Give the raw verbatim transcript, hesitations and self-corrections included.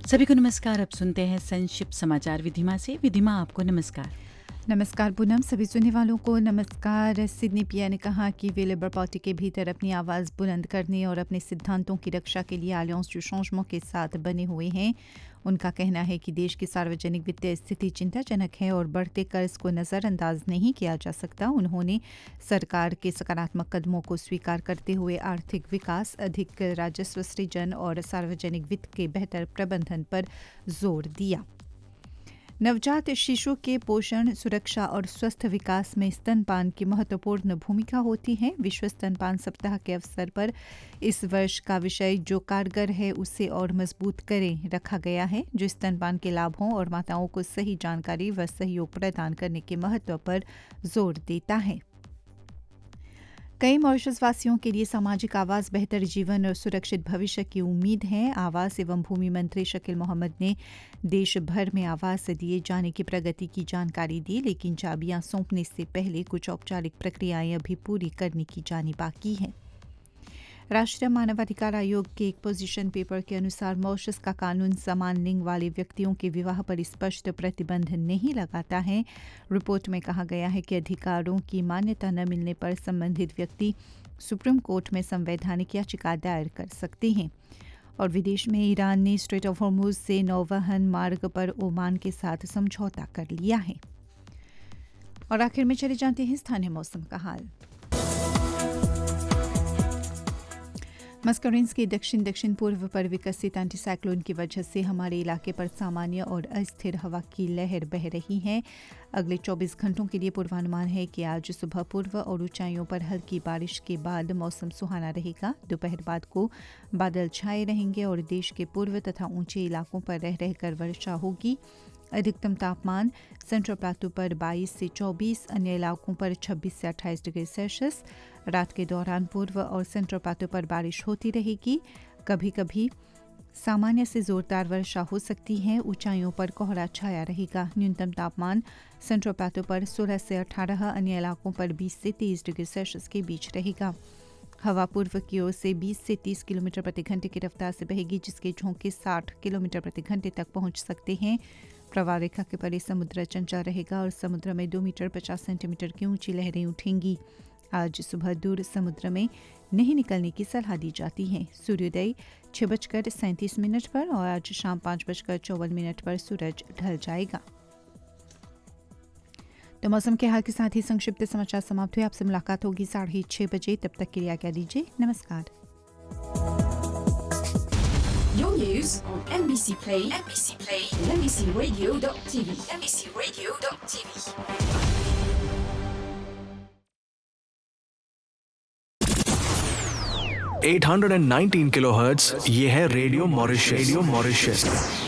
सभी को नमस्कार। अब सुनते हैं संक्षिप्त समाचार विधिमा से। विधिमा, आपको नमस्कार। नमस्कार पूनम, सभी सुनने वालों को नमस्कार। सिडनी पिया ने कहा कि वे लेबर पार्टी के भीतर अपनी आवाज़ बुलंद करने और अपने सिद्धांतों की रक्षा के लिए अलायंस du changement के साथ बने हुए हैं। उनका कहना है कि देश की सार्वजनिक वित्तीय स्थिति चिंताजनक है और बढ़ते कर्ज को नज़रअंदाज नहीं किया जा सकता। उन्होंने सरकार के सकारात्मक कदमों को स्वीकार करते हुए आर्थिक विकास, अधिक राजस्व सृजन और सार्वजनिक वित्त के बेहतर प्रबंधन पर जोर दिया। नवजात शिशु के पोषण, सुरक्षा और स्वस्थ विकास में स्तनपान की महत्वपूर्ण भूमिका होती है। विश्व स्तनपान सप्ताह के अवसर पर इस वर्ष का विषय जो कारगर है उसे और मजबूत करें रखा गया है, जो स्तनपान के लाभों और माताओं को सही जानकारी व सहयोग प्रदान करने के महत्व पर जोर देता है। कई मॉरिशस वासियों के लिए सामाजिक आवास, बेहतर जीवन और सुरक्षित भविष्य की उम्मीद है। आवास एवं भूमि मंत्री शकील मोहम्मद ने देश भर में आवास दिए जाने की प्रगति की जानकारी दी, लेकिन चाबियां सौंपने से पहले कुछ औपचारिक प्रक्रियाएं अभी पूरी करने की जानी बाकी है। राष्ट्रीय मानवाधिकार आयोग के एक पोजीशन पेपर के अनुसार मॉरिशस का कानून समान लिंग वाले व्यक्तियों के विवाह पर स्पष्ट प्रतिबंध नहीं लगाता है। रिपोर्ट में कहा गया है कि अधिकारों की मान्यता न मिलने पर संबंधित व्यक्ति सुप्रीम कोर्ट में संवैधानिक याचिका दायर कर सकते हैं। और विदेश में ईरान ने स्ट्रेट ऑफ हॉर्मुज से नौवहन मार्ग पर ओमान के साथ समझौता कर लिया है। और आखिर में चले जाते हैं स्थानीय मौसम का हाल। मस्करेंस के दक्षिण दक्षिण पूर्व पर विकसित एंटीसाइक्लोन की वजह से हमारे इलाके पर सामान्य और अस्थिर हवा की लहर बह रही है। अगले चौबीस घंटों के लिए पूर्वानुमान है कि आज सुबह पूर्व और ऊंचाइयों पर हल्की बारिश के बाद मौसम सुहाना रहेगा। दोपहर बाद को बादल छाए रहेंगे और देश के पूर्व तथा ऊंचे इलाकों पर रह रहकर वर्षा होगी। अधिकतम तापमान सेंट्रल प्लाटू पर बाईस से चौबीस, अन्य इलाकों पर छब्बीस से अट्ठाईस डिग्री सेल्सियस। रात के दौरान पूर्व और सेंट्रल प्लाटू पर बारिश होती रहेगी। कभी कभी सामान्य से जोरदार वर्षा हो सकती है। ऊंचाइयों पर कोहरा छाया रहेगा। न्यूनतम तापमान सेंट्रल प्लाटू पर सोलह से अठारह, अन्य इलाकों पर बीस से तेईस डिग्री सेल्सियस के बीच रहेगा। हवा पूर्व की ओर से बीस से तीस किलोमीटर प्रति घंटे की रफ्तार से बहेगी, जिसके झोंके साठ किलोमीटर प्रति घंटे तक पहुंच सकते हैं। प्रवाह रेखा के परे समुद्र चंचल रहेगा और समुद्र में दो मीटर पचास सेंटीमीटर की ऊंची लहरें उठेंगी। आज सुबह दूर समुद्र में नहीं निकलने की सलाह दी जाती है। सूर्योदय छह बजकर सैंतीस मिनट पर और आज शाम पाँच बजकर चौवन मिनट पर सूरज ढल जाएगा। तो मौसम के हाल के साथ ही संक्षिप्त समाचार समाप्त हुए। आपसे मुलाकात होगी साढ़े छह बजे। तब तक के लिए आज्ञा दीजिए। नमस्कार। Your news on M B C Play, M B C Play, and M B C Radio dot T V, M B C Radio dot T V. आठ सौ उन्नीस किलोहर्ट्ज़, ये है रेडियो मॉरिशस। Radio Mauritius